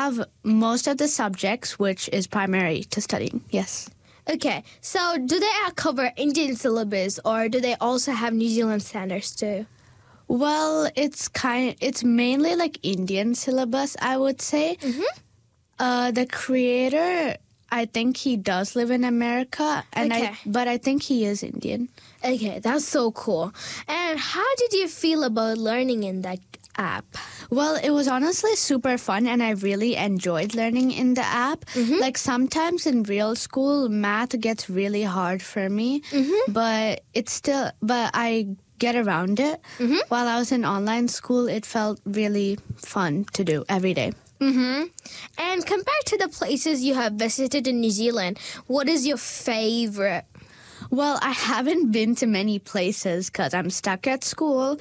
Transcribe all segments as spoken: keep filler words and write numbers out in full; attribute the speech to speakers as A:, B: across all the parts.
A: have most of the subjects, which is primary to studying, yes.
B: Okay, so do they cover Indian syllabus or do they also have New Zealand standards too?
A: Well, it's kind. It's mainly like Indian syllabus, I would say.
B: Mm-hmm.
A: Uh, the creator, I think he does live in America, and
B: Okay.
A: I, but I think he is Indian.
B: Okay, that's so cool. And how did you feel about learning in that app?
A: Well, it was honestly super fun, and I really enjoyed learning in the app.
B: Mm-hmm.
A: Like sometimes in real school, math gets really hard for me,
B: Mm-hmm.
A: but it's still, but I get around it.
B: Mm-hmm.
A: While I was in online school, it felt really fun to do every day.
B: Mm-hmm. And compared to the places you have visited in New Zealand, what is your favorite?
A: Well, I haven't been to many places because I'm stuck at school,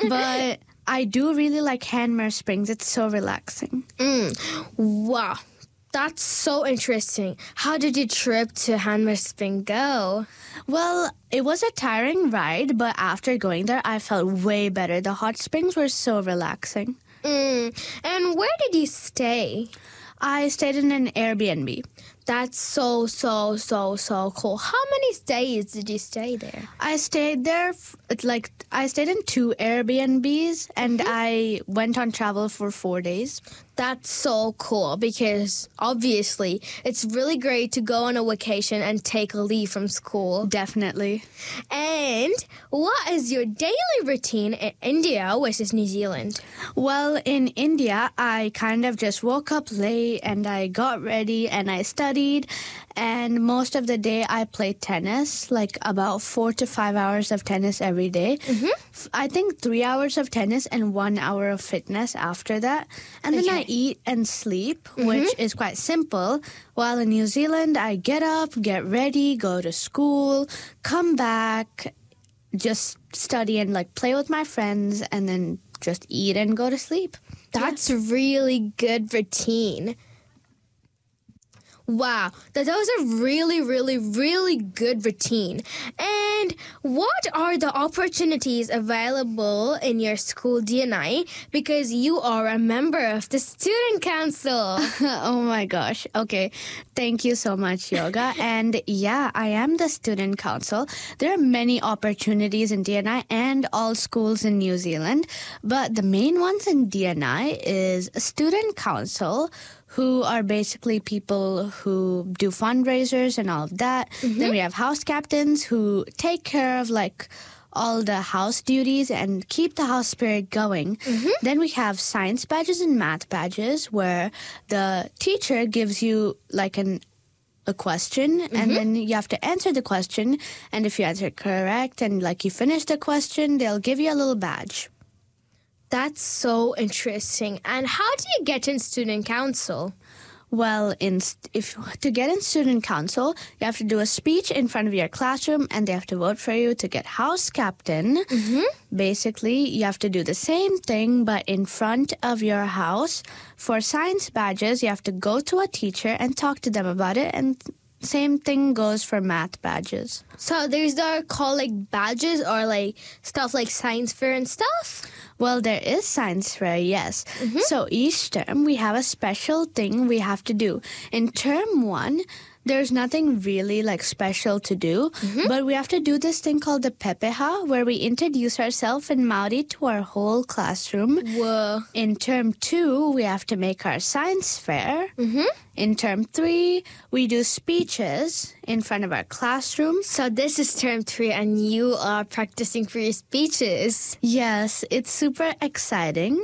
A: but I do really like Hanmer Springs. It's so relaxing.
B: Mm. Wow, that's so interesting. How did your trip to Hanmer Spring go?
A: Well, it was a tiring ride, but after going there, I felt way better. The hot springs were so relaxing.
B: Mm. And where did you stay?
A: I stayed in an Airbnb.
B: That's so, so, so, so cool. How many days did you stay there?
A: I stayed there, f- it's like, I stayed in two Airbnbs, and I went on travel for four days.
B: That's so cool because obviously it's really great to go on a vacation and take a leave from school.
A: Definitely.
B: And what is your daily routine in India versus New Zealand?
A: Well, in India, I kind of just woke up late and I got ready and I studied. And most of the day, I played tennis, like about four to five hours of tennis every day.
B: Mm-hmm.
A: F- I think three hours of tennis and one hour of fitness after that. And then I
B: Okay.
A: eat and sleep, which is quite simple. While in New Zealand, I get up, get ready, go to school, come back, just study and like play with my friends, and then just eat and go to sleep.
B: That's really good routine. Wow, that that was a really, really, really good routine. And what are the opportunities available in your school D N I because you are a member of the student council?
A: Oh my gosh. Okay. Thank you so much, Yoga. And yeah, I am the student council. There are many opportunities in D N I and all schools in New Zealand, but the main ones in D N I is a student council, who are basically people who do fundraisers and all of that. Then we have house captains who take care of like all the house duties and keep the house spirit going. Then we have science badges and math badges where the teacher gives you like an a question and then you have to answer the question, and if you answer correct and like you finish the question, they'll give you a little badge.
B: That's so interesting. And how do you get in student council?
A: Well, in st- if to get in student council, you have to do a speech in front of your classroom, and they have to vote for you to get house captain. Basically, you have to do the same thing, but in front of your house. For science badges, you have to go to a teacher and talk to them about it, and same thing goes for math badges.
B: So there's the called like badges or like stuff like science fair and stuff?
A: Well, there is science fair, yes. So each term we have a special thing we have to do. In term one, there's nothing really like special to do, but we have to do this thing called the Pepeha, where we introduce ourselves in Maori to our whole classroom.
B: Whoa.
A: In term two, we have to make our science fair. In term three, we do speeches in front of our classroom.
B: So this is term three and you are practicing for your speeches.
A: Yes, it's super exciting.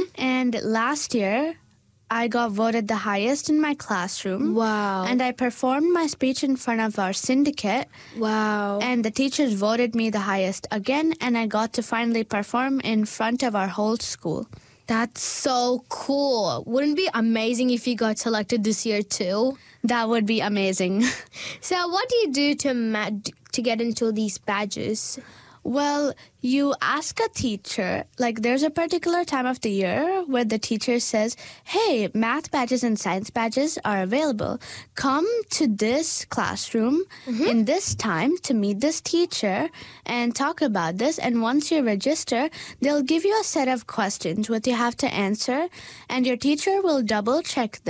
A: And last year, I got voted the highest in my classroom.
B: Wow.
A: And I performed my speech in front of our syndicate.
B: Wow.
A: And the teachers voted me the highest again, and I got to finally perform in front of our whole school.
B: That's so cool. Wouldn't it be amazing if you got selected this year too?
A: That would be amazing.
B: So what do you do to ma- to get into these badges?
A: Well, you ask a teacher, like there's a particular time of the year where the teacher says, hey, math badges and science badges are available. Come to this classroom in this time to meet this teacher and talk about this. And once you register, they'll give you a set of questions which you have to answer, and your teacher will double check them.